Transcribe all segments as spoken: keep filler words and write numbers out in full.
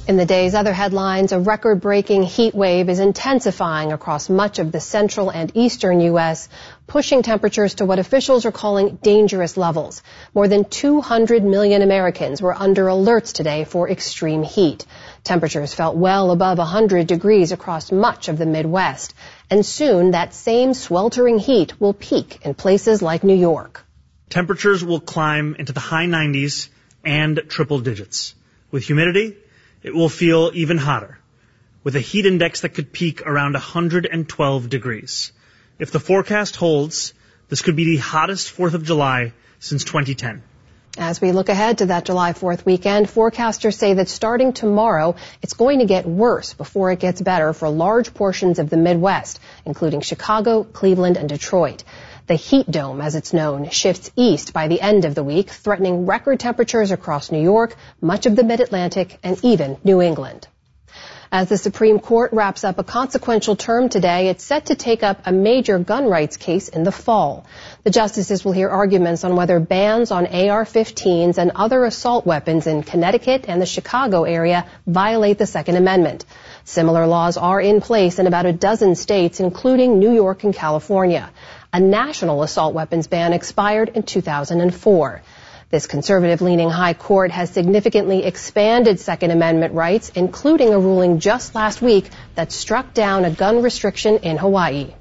In the day's other headlines, a record-breaking heat wave is intensifying across much of the central and eastern U S, pushing temperatures to what officials are calling dangerous levels. More than two hundred million Americans were under alerts today for extreme heat. Temperatures felt well above one hundred degrees across much of the Midwest. And soon, that same sweltering heat will peak in places like New York. Temperatures will climb into the high nineties and triple digits. With humidity, it will feel even hotter, with a heat index that could peak around one hundred twelve degrees. If the forecast holds, this could be the hottest fourth of July since twenty ten. As we look ahead to that July fourth weekend, forecasters say that starting tomorrow, it's going to get worse before it gets better for large portions of the Midwest, including Chicago, Cleveland, and Detroit. The heat dome, as it's known, shifts east by the end of the week, threatening record temperatures across New York, much of the mid-Atlantic, and even New England. As the Supreme Court wraps up a consequential term today, it's set to take up a major gun rights case in the fall. The justices will hear arguments on whether bans on A R fifteens and other assault weapons in Connecticut and the Chicago area violate the Second Amendment. Similar laws are in place in about a dozen states, including New York and California. A national assault weapons ban expired in two thousand four. This conservative-leaning high court has significantly expanded Second Amendment rights, including a ruling just last week that struck down a gun restriction in Hawaii.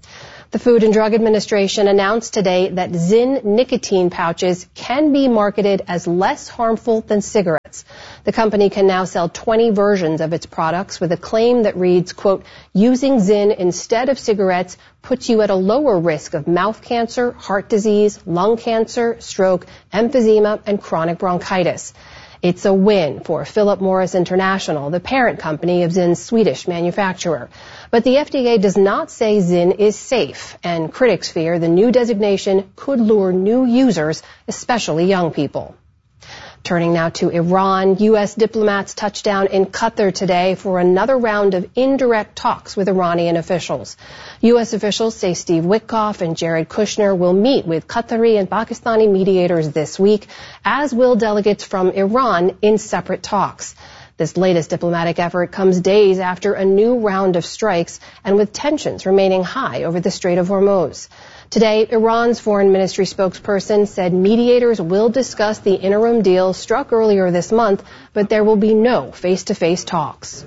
The Food and Drug Administration announced today that Zyn nicotine pouches can be marketed as less harmful than cigarettes. The company can now sell twenty versions of its products with a claim that reads, quote, using Zyn instead of cigarettes puts you at a lower risk of mouth cancer, heart disease, lung cancer, stroke, emphysema, and chronic bronchitis. It's a win for Philip Morris International, the parent company of Zyn's Swedish manufacturer. But the F D A does not say Zyn is safe, and critics fear the new designation could lure new users, especially young people. Turning now to Iran, U S diplomats touched down in Qatar today for another round of indirect talks with Iranian officials. U S officials say Steve Witkoff and Jared Kushner will meet with Qatari and Pakistani mediators this week, as will delegates from Iran in separate talks. This latest diplomatic effort comes days after a new round of strikes and with tensions remaining high over the Strait of Hormuz. Today, Iran's foreign ministry spokesperson said mediators will discuss the interim deal struck earlier this month, but there will be no face-to-face talks.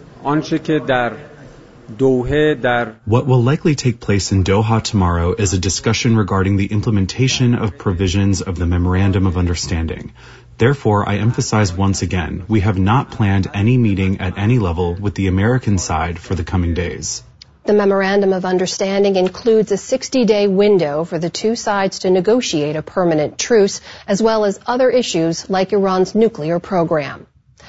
What will likely take place in Doha tomorrow is a discussion regarding the implementation of provisions of the Memorandum of Understanding. Therefore, I emphasize once again, we have not planned any meeting at any level with the American side for the coming days. The Memorandum of Understanding includes a sixty-day window for the two sides to negotiate a permanent truce, as well as other issues like Iran's nuclear program.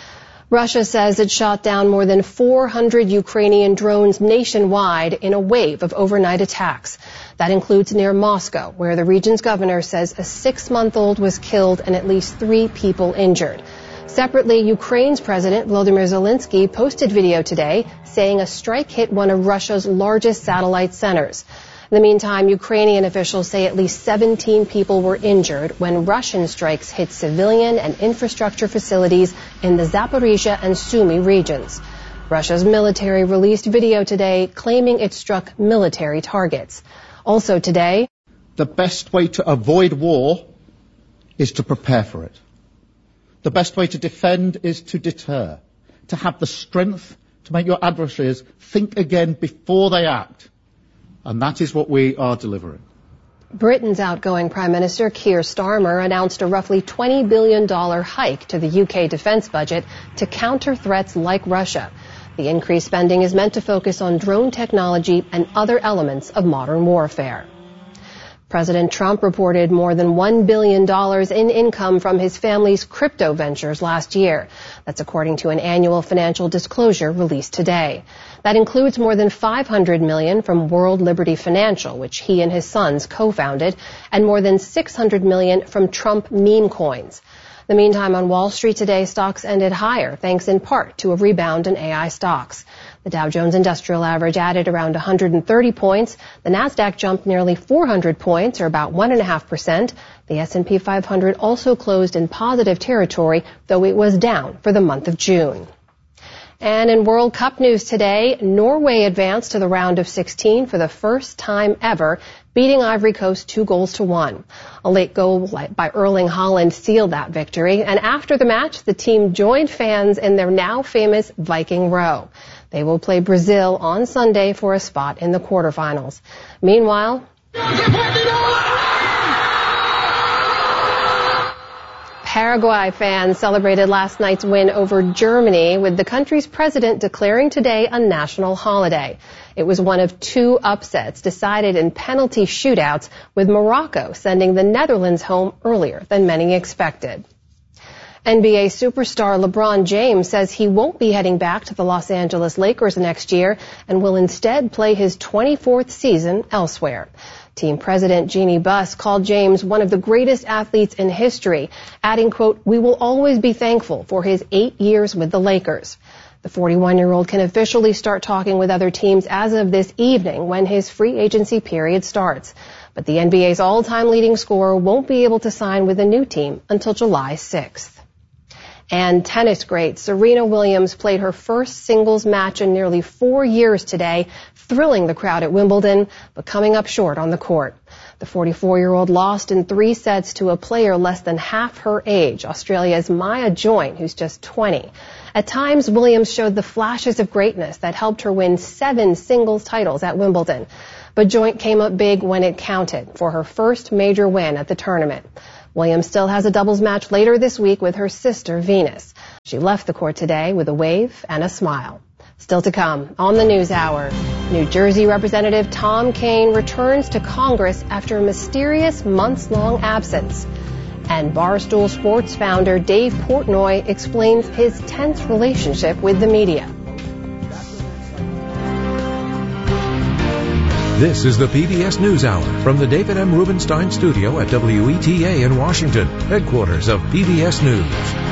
Russia says it shot down more than four hundred Ukrainian drones nationwide in a wave of overnight attacks. That includes near Moscow, where the region's governor says a six-month-old was killed and at least three people injured. Separately, Ukraine's President Volodymyr Zelensky posted video today saying a strike hit one of Russia's largest satellite centers. In the meantime, Ukrainian officials say at least seventeen people were injured when Russian strikes hit civilian and infrastructure facilities in the Zaporizhia and Sumy regions. Russia's military released video today claiming it struck military targets. Also today, the best way to avoid war is to prepare for it. The best way to defend is to deter, to have the strength to make your adversaries think again before they act. And that is what we are delivering. Britain's outgoing Prime Minister Keir Starmer announced a roughly twenty billion dollars hike to the U K defense budget to counter threats like Russia. The increased spending is meant to focus on drone technology and other elements of modern warfare. President Trump reported more than one billion dollars in income from his family's crypto ventures last year. That's according to an annual financial disclosure released today. That includes more than five hundred million dollars from World Liberty Financial, which he and his sons co-founded, and more than six hundred million dollars from Trump meme coins. In the meantime, on Wall Street today, stocks ended higher, thanks in part to a rebound in A I stocks. The Dow Jones Industrial Average added around one hundred thirty points. The Nasdaq jumped nearly four hundred points, or about one point five percent. The S and P five hundred also closed in positive territory, though it was down for the month of June. And in World Cup news today, Norway advanced to the round of sixteen for the first time ever, beating Ivory Coast two goals to one. A late goal by Erling Haaland sealed that victory, and after the match, the team joined fans in their now famous Viking Row. They will play Brazil on Sunday for a spot in the quarterfinals. Meanwhile, Paraguay fans celebrated last night's win over Germany, with the country's president declaring today a national holiday. It was one of two upsets decided in penalty shootouts, with Morocco sending the Netherlands home earlier than many expected. N B A superstar LeBron James says he won't be heading back to the Los Angeles Lakers next year and will instead play his twenty-fourth season elsewhere. Team president Jeannie Buss called James one of the greatest athletes in history, adding, quote, "We will always be thankful for his eight years with the Lakers." The forty-one-year-old can officially start talking with other teams as of this evening when his free agency period starts. But the N B A's all-time leading scorer won't be able to sign with a new team until July sixth. And tennis great Serena Williams played her first singles match in nearly four years today, thrilling the crowd at Wimbledon, but coming up short on the court. The forty-four-year-old lost in three sets to a player less than half her age, Australia's Maya Joint, who's just twenty. At times, Williams showed the flashes of greatness that helped her win seven singles titles at Wimbledon. But Joint came up big when it counted for her first major win at the tournament. Williams still has a doubles match later this week with her sister, Venus. She left the court today with a wave and a smile. Still to come on the News Hour, New Jersey Representative Tom Kean returns to Congress after a mysterious months-long absence. And Barstool Sports founder Dave Portnoy explains his tense relationship with the media. This is the P B S NewsHour from the David M. Rubenstein studio at W E T A in Washington, headquarters of P B S News.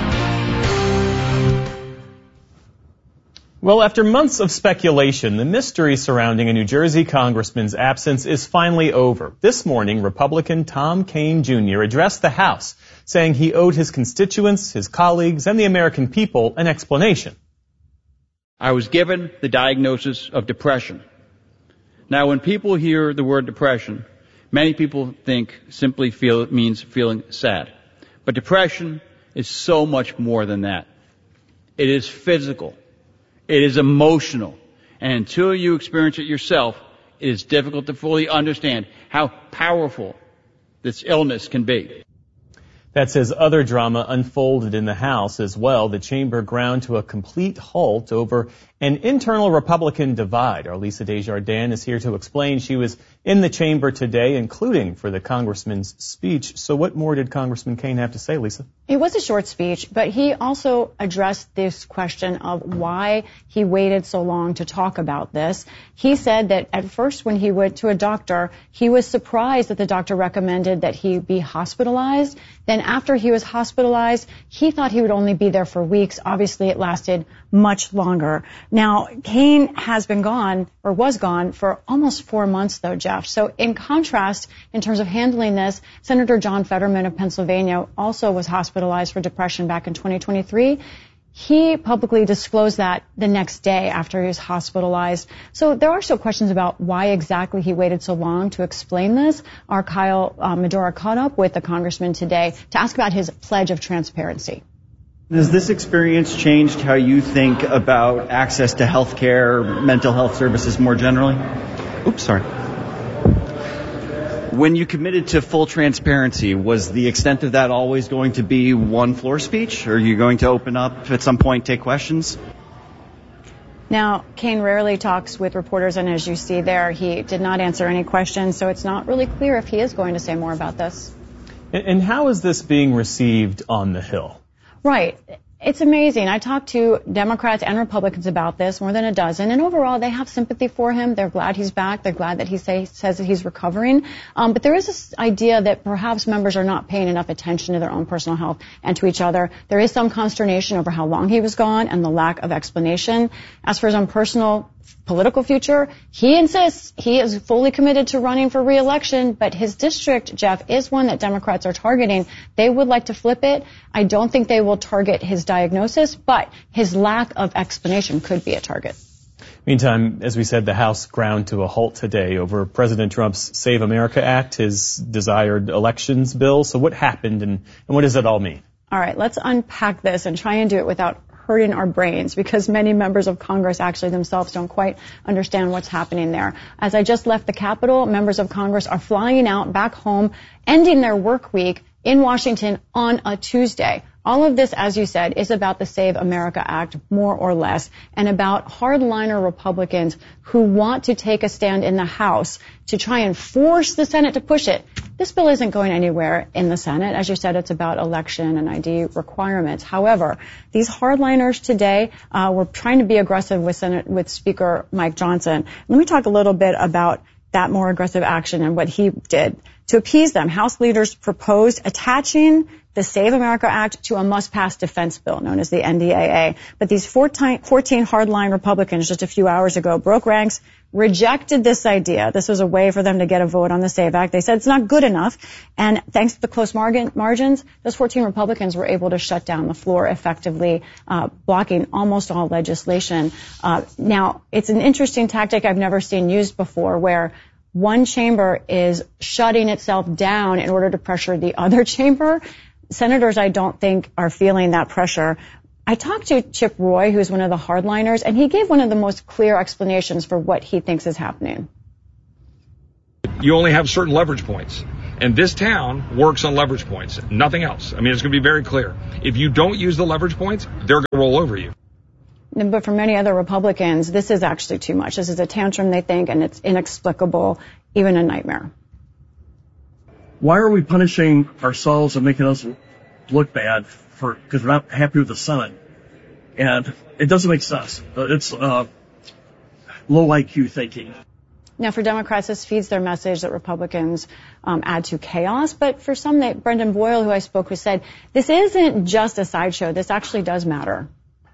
Well, after months of speculation, the mystery surrounding a New Jersey congressman's absence is finally over. This morning, Republican Tom Kean Junior addressed the House, saying he owed his constituents, his colleagues, and the American people an explanation. I was given the diagnosis of depression. Now, when people hear the word depression, many people think simply feel it means feeling sad. But depression is so much more than that. It is physical. It is emotional. And until you experience it yourself, it is difficult to fully understand how powerful this illness can be. That's as other drama unfolded in the House as well. The chamber ground to a complete halt over an internal Republican divide. Our Lisa Desjardins is here to explain. She was in the chamber today, including for the congressman's speech. So what more did Congressman Kean have to say, Lisa? It was a short speech, but he also addressed this question of why he waited so long to talk about this. He said that at first when he went to a doctor, he was surprised that the doctor recommended that he be hospitalized. Then after he was hospitalized, he thought he would only be there for weeks. Obviously, it lasted much longer. Now, Kean has been gone, or was gone, for almost four months, though, Jeff. So in contrast, in terms of handling this, Senator John Fetterman of Pennsylvania also was hospitalized for depression back in twenty twenty-three. He publicly disclosed that the next day after he was hospitalized. So there are still questions about why exactly he waited so long to explain this. Our Kyle uh, Medora caught up with the congressman today to ask about his pledge of transparency. Has this experience changed how you think about access to health care, mental health services more generally? Oops, sorry. When you committed to full transparency, was the extent of that always going to be one floor speech? Or are you going to open up at some point, take questions? Now, Kean rarely talks with reporters, and as you see there, he did not answer any questions, so it's not really clear if he is going to say more about this. And how is this being received on the Hill? Right. It's amazing. I talked to Democrats and Republicans about this, more than a dozen, and overall they have sympathy for him. They're glad he's back. They're glad that he say, says that he's recovering. Um, but there is this idea that perhaps members are not paying enough attention to their own personal health and to each other. There is some consternation over how long he was gone and the lack of explanation. As for his own personal political future. He insists he is fully committed to running for re-election, but his district, Jeff, is one that Democrats are targeting. They would like to flip it. I don't think they will target his diagnosis, but his lack of explanation could be a target. Meantime, as we said, the House ground to a halt today over President Trump's Save America Act, his desired elections bill. So what happened and, and what does it all mean? All right, let's unpack this and try and do it without hurting our brains, because many members of Congress actually themselves don't quite understand what's happening there. As I just left the Capitol, members of Congress are flying out back home, ending their work week in Washington on a Tuesday. All of this, as you said, is about the Save America Act, more or less, and about hardliner Republicans who want to take a stand in the House to try and force the Senate to push it. This bill isn't going anywhere in the Senate. As you said, it's about election and I D requirements. However, these hardliners today uh, were trying to be aggressive with Senate, with Speaker Mike Johnson. Let me talk a little bit about that more aggressive action and what he did. To appease them, House leaders proposed attaching the Save America Act to a must-pass defense bill known as the N D A A. But these fourteen hardline Republicans just a few hours ago broke ranks, rejected this idea. This was a way for them to get a vote on the Save Act. They said it's not good enough. And thanks to the close margin, margins, those fourteen Republicans were able to shut down the floor effectively, uh, blocking almost all legislation. Uh, now, it's an interesting tactic I've never seen used before, where one chamber is shutting itself down in order to pressure the other chamber. Senators, I don't think, are feeling that pressure. I talked to Chip Roy, who's one of the hardliners, and he gave one of the most clear explanations for what he thinks is happening. You only have certain leverage points, and this town works on leverage points, nothing else. I mean, it's going to be very clear. If you don't use the leverage points, they're going to roll over you. But for many other Republicans, this is actually too much. This is a tantrum, they think, and it's inexplicable, even a nightmare. Why are we punishing ourselves and making us look bad for because we're not happy with the Senate? And it doesn't make sense. It's uh, low I Q thinking. Now, for Democrats, this feeds their message that Republicans um, add to chaos. But for some, they, Brendan Boyle, who I spoke with, said this isn't just a sideshow. This actually does matter.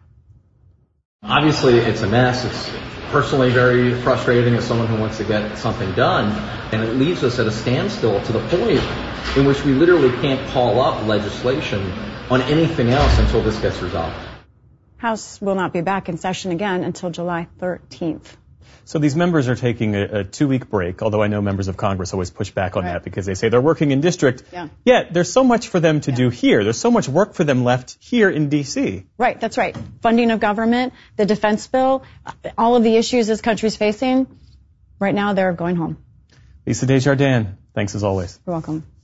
Obviously, it's a mess. It's personally very frustrating as someone who wants to get something done, and it leaves us at a standstill to the point in which we literally can't call up legislation on anything else until this gets resolved. House will not be back in session again until July thirteenth. So these members are taking a, a two-week break, although I know members of Congress always push back on right. that because they say they're working in district. Yeah. Yet there's so much for them to yeah. do here. There's so much work for them left here in D C. Right, that's right. Funding of government, the defense bill, all of the issues this country's facing. Right now, they're going home. Lisa Desjardins, thanks as always. You're welcome.